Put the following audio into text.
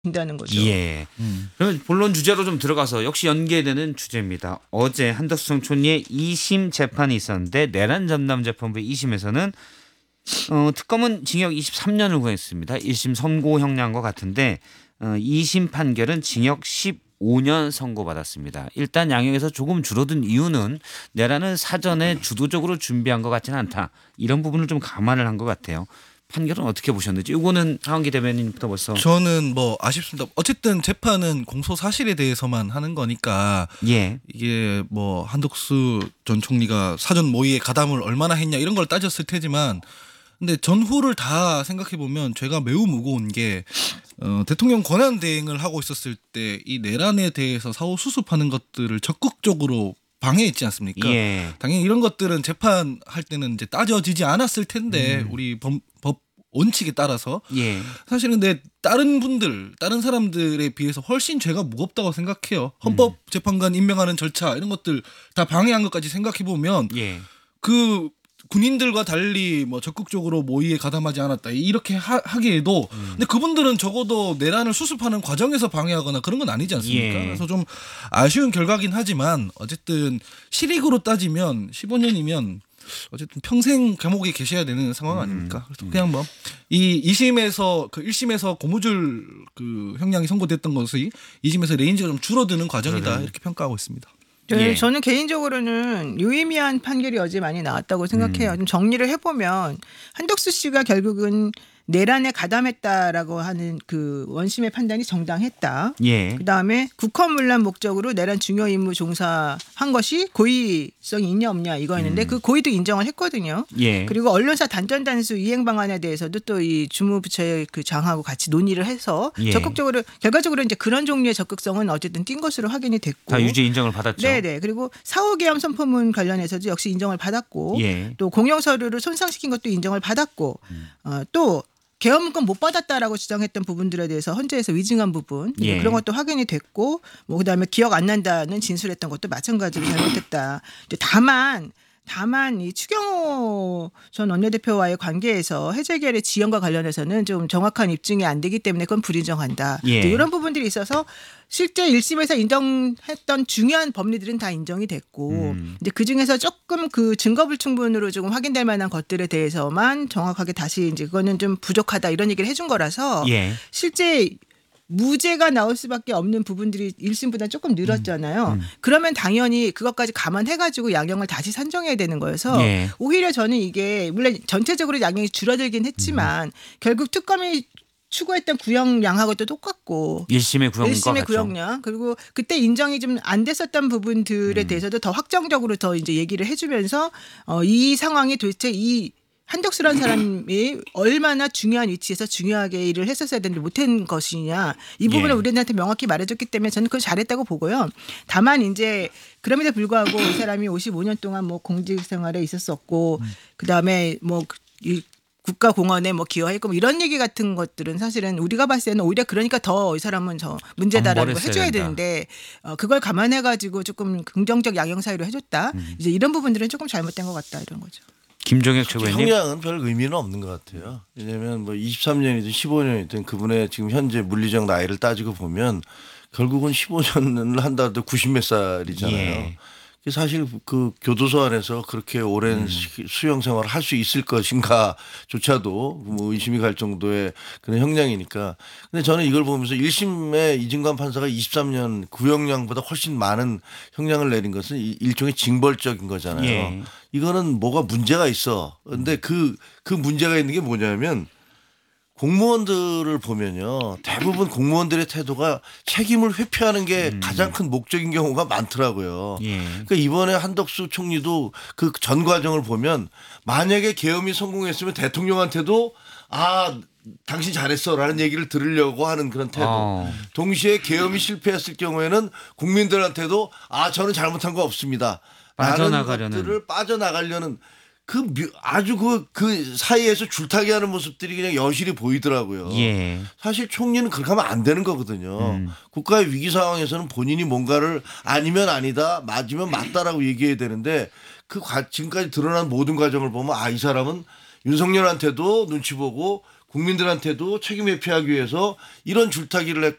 된다는 거죠. 예. 그러면 본론 주제로 좀 들어가서 역시 연계되는 주제입니다. 어제 한덕수 전 총리의 2심 재판이 있었는데 내란 전담 재판부의 2심에서는 특검은 징역 23년을 구했습니다. 1심 선고형량과 같은데 2심 판결은 징역 15년 선고받았습니다. 일단 양형에서 조금 줄어든 이유는 내란은 사전에 주도적으로 준비한 것 같지는 않다. 이런 부분을 좀 감안을 한 것 같아요. 판결은 어떻게 보셨는지. 이거는 하원기 대변인부터 벌써. 저는 뭐 아쉽습니다. 어쨌든 재판은 공소 사실에 대해서만 하는 거니까 예. 이게 뭐 한덕수 전 총리가 사전 모의에 가담을 얼마나 했냐 이런 걸 따졌을 테지만 근데 전후를 다 생각해 보면 죄가 매우 무거운 게 대통령 권한 대행을 하고 있었을 때 이 내란에 대해서 사후 수습하는 것들을 적극적으로 방해했지 않습니까? 예. 당연히 이런 것들은 재판할 때는 이제 따져지지 않았을 텐데 우리 법 원칙에 따라서 예. 사실은 근데 다른 사람들에 비해서 훨씬 죄가 무겁다고 생각해요. 헌법재판관 임명하는 절차 이런 것들 다 방해한 것까지 생각해 보면 예. 그 군인들과 달리 뭐 적극적으로 모의에 가담하지 않았다 이렇게 하기에도 근데 그분들은 적어도 내란을 수습하는 과정에서 방해하거나 그런 건 아니지 않습니까? 예. 그래서 좀 아쉬운 결과긴 하지만 어쨌든 실익으로 따지면 15년이면 어쨌든 평생 감옥에 계셔야 되는 상황 아닙니까? 그래서 그냥 뭐 이 2심에서 그 1심에서 고무줄 그 형량이 선고됐던 것이 2심에서 레인지가 좀 줄어드는 과정이다 이렇게 평가하고 있습니다. 네, 예. 저는 개인적으로는 유의미한 판결이 어제 많이 나왔다고 생각해요. 좀 정리를 해보면 한덕수 씨가 결국은 내란에 가담했다라고 하는 그 원심의 판단이 정당했다. 예. 그다음에 국헌문란 목적으로 내란 중요 임무 종사한 것이 고의성이 있냐 없냐 이거였는데 그 고의도 인정을 했거든요. 예. 그리고 언론사 단전 단수 이행 방안에 대해서도 또 이 주무부처의 그 장하고 같이 논의를 해서 예. 적극적으로 결과적으로 이제 그런 종류의 적극성은 어쨌든 띈 것으로 확인이 됐고. 다 유죄 인정을 받았죠. 네네. 그리고 사후계엄 선포문 관련해서도 역시 인정을 받았고 예. 또 공영서류를 손상시킨 것도 인정을 받았고 또 계엄권 못 받았다라고 주장했던 부분들에 대해서 헌재에서 위증한 부분 예. 그런 것도 확인이 됐고 뭐 그다음에 기억 안 난다는 진술했던 것도 마찬가지로 잘못됐다. 다만 이 추경호 전 원내대표와의 관계에서 해제결의 지연과 관련해서는 좀 정확한 입증이 안 되기 때문에 그건 불인정한다. 예. 이런 부분들이 있어서 실제 1심에서 인정했던 중요한 법리들은 다 인정이 됐고 이제 그 중에서 조금 그 증거 불충분으로 조금 확인될 만한 것들에 대해서만 정확하게 다시 이제 그거는 좀 부족하다 이런 얘기를 해준 거라서 예. 실제 무죄가 나올 수밖에 없는 부분들이 1심보다 조금 늘었잖아요. 그러면 당연히 그것까지 감안해가지고 양형을 다시 산정해야 되는 거여서 예. 오히려 저는 이게 물론 전체적으로 양형이 줄어들긴 했지만 결국 특검이 추구했던 구형량하고도 똑같고 1심의 구형과 1심의 같죠. 구형량 그리고 그때 인정이 좀 안 됐었던 부분들에 대해서도 더 확정적으로 더 이제 얘기를 해주면서 이 상황이 도대체 이 한덕수라는 사람이 얼마나 중요한 위치에서 중요하게 일을 했었어야 되는데 못한 것이냐 이 부분을 예. 우리한테 명확히 말해줬기 때문에 저는 그걸 잘했다고 보고요. 다만 이제 그럼에도 불구하고 이 사람이 55년 동안 뭐 공직 생활에 있었었고 그다음에 뭐 이 국가공헌에 뭐 기여했고 뭐 이런 얘기 같은 것들은 사실은 우리가 봤을 때는 오히려 그러니까 더 이 사람은 저 문제다라는 걸 해줘야 된다. 되는데 그걸 감안해가지고 조금 긍정적 양형 사유를 해줬다. 이제 이런 부분들은 조금 잘못된 것 같다 이런 거죠. 김종혁 최고위원님. 형량은 별 의미는 없는 것 같아요. 왜냐하면 뭐 23년이든 15년이든 그분의 지금 현재 물리적 나이를 따지고 보면 결국은 15년을 한다 해도 90 몇 살이잖아요. 예. 사실 그 교도소 안에서 그렇게 오랜 수용 생활을 할 수 있을 것인가조차도 뭐 의심이 갈 정도의 그런 형량이니까. 근데 저는 이걸 보면서 1심의 이진관 판사가 23년 구형량보다 훨씬 많은 형량을 내린 것은 일종의 징벌적인 거잖아요. 예. 이거는 뭐가 문제가 있어. 근데 그 문제가 있는 게 뭐냐면 공무원들을 보면요. 대부분 공무원들의 태도가 책임을 회피하는 게 가장 큰 목적인 경우가 많더라고요. 예. 그러니까 이번에 한덕수 총리도 그 전 과정을 보면 만약에 계엄이 성공했으면 대통령한테도 당신 잘했어라는 얘기를 들으려고 하는 그런 태도. 동시에 계엄이 실패했을 경우에는 국민들한테도 저는 잘못한 거 없습니다. 빠져나가려는. 것들을 빠져나가려는 아주 그 사이에서 줄타기 하는 모습들이 그냥 여실히 보이더라고요. 예. 사실 총리는 그렇게 하면 안 되는 거거든요. 국가의 위기 상황에서는 본인이 뭔가를 아니면 아니다, 맞으면 맞다라고 얘기해야 되는데 지금까지 드러난 모든 과정을 보면 이 사람은 윤석열한테도 눈치 보고 국민들한테도 책임 회피하기 위해서 이런 줄타기를